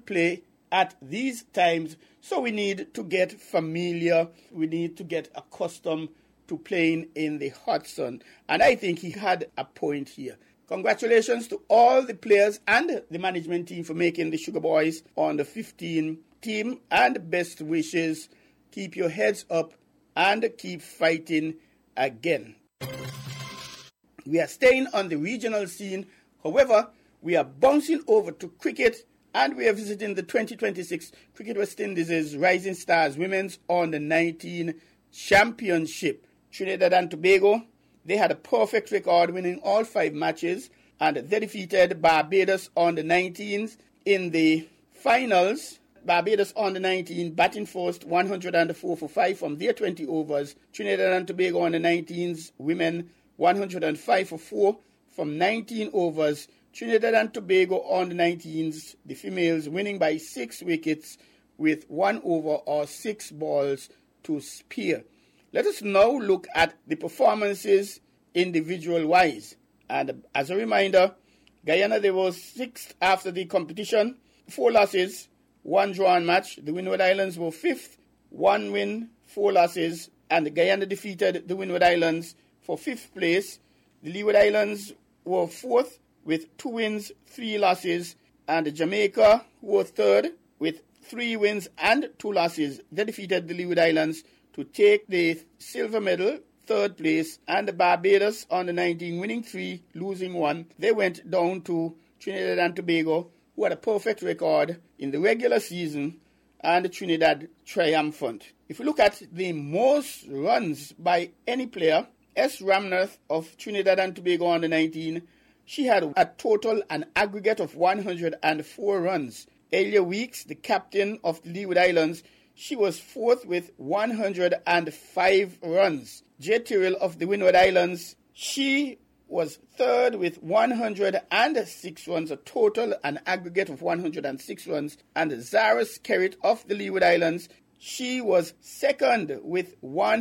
play at these times. So we need to get familiar. We need to get accustomed to playing in the hot sun. And I think he had a point here. Congratulations to all the players and the management team for making the Sugar Boys on the 15 team, and best wishes. Keep your heads up and keep fighting again. We are staying on the regional scene. However, we are bouncing over to cricket, and we are visiting the 2026 Cricket West Indies Rising Stars Women's Under-19 Championship. Trinidad and Tobago, they had a perfect record, winning all 5 matches, and they defeated Barbados Under-19s in the finals. Barbados Under-19 batting first, 104 for 5 from their 20 overs. Trinidad and Tobago Under-19s women, 105 for 4 from 19 overs. Trinidad and Tobago Under-19s, the females, winning by 6 wickets with 1 over or 6 balls to spare. Let us now look at the performances individual-wise. And as a reminder, Guyana, they were 6th after the competition, 4 losses, 1 drawn match. The Windward Islands were 5th, 1 win, 4 losses. And Guyana defeated the Windward Islands for 5th place. The Leeward Islands were 4th with 2 wins, 3 losses. And Jamaica were 3rd with 3 wins and 2 losses. They defeated the Leeward Islands to take the silver medal, 3rd place, and the Barbados Under-19 winning 3, losing 1. They went down to Trinidad and Tobago, who had a perfect record in the regular season, and Trinidad triumphant. If we look at the most runs by any player, S. Ramnath of Trinidad and Tobago Under-19, she had an aggregate of 104 runs. Elia Weeks, the captain of the Leeward Islands, she was 4th with 105 runs. J. Tyrrell of the Windward Islands, she was 3rd with 106 runs, an aggregate of 106 runs. And Zara Skerritt of the Leeward Islands, she was 2nd with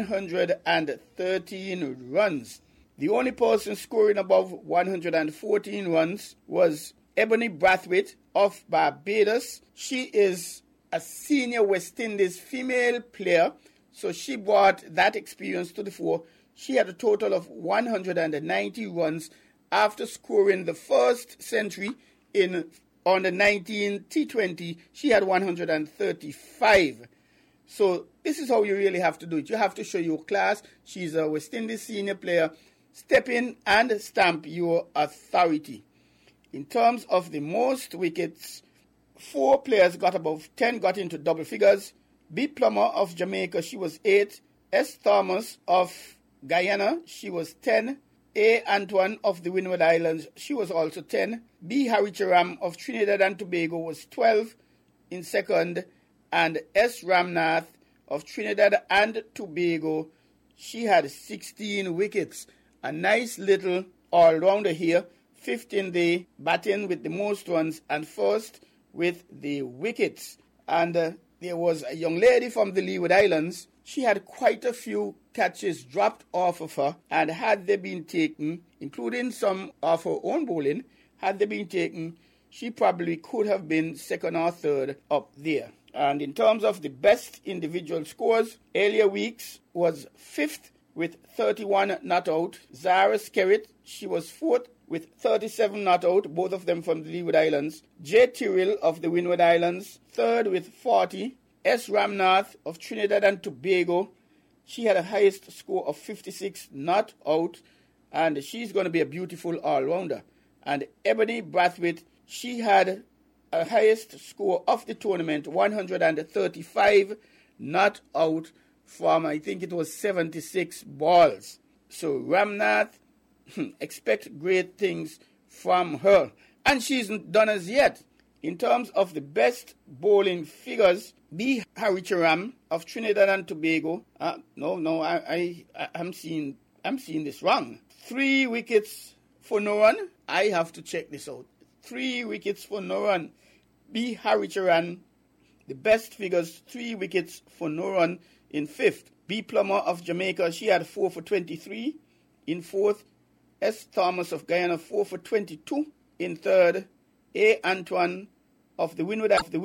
113 runs. The only person scoring above 114 runs was Ebony Brathwaite of Barbados. She is a senior West Indies female player, so she brought that experience to the fore. She had a total of 190 runs after scoring the first century on the 19 T20. She had 135. So this is how you really have to do it. You have to show your class. She's a West Indies senior player. Step in and stamp your authority. In terms of the most wickets, 4 players got above 10, got into double figures. B. Plummer of Jamaica, she was 8. S. Thomas of Guyana, she was 10. A. Antoine of the Windward Islands, she was also 10. B. Haricharan of Trinidad and Tobago was 12 in second. And S. Ramnath of Trinidad and Tobago, she had 16 wickets. A nice little all-rounder here. 5th in the batting with the most runs and 1st with the wickets. And there was a young lady from the Leeward Islands. She had quite a few catches dropped off of her, and had they been taken, including some of her own bowling, had they been taken, she probably could have been 2nd or 3rd up there. And in terms of the best individual scores, Elia Weeks was 5th with 31 not out. Zara Skerritt, she was 4th with 37 not out, both of them from the Leeward Islands. J. Tyrrell of the Windward Islands, 3rd with 40. S. Ramnath of Trinidad and Tobago, she had a highest score of 56 not out, and she's going to be a beautiful all-rounder. And Ebony Brathwaite, she had a highest score of the tournament, 135 not out from, I think it was 76 balls. So Ramnath, expect great things from her. And she's not done as yet. In terms of the best bowling figures, B. Haricharan of Trinidad and Tobago. I'm seeing this wrong. 3 wickets for no run. I have to check this out. 3 wickets for no run. B. Haricharan, the best figures, 3 wickets for no run in 5th. B. Plummer of Jamaica, she had 4 for 23 in 4th. S. Thomas of Guyana, 4 for 22 in 3rd. A. Antoine of the Windward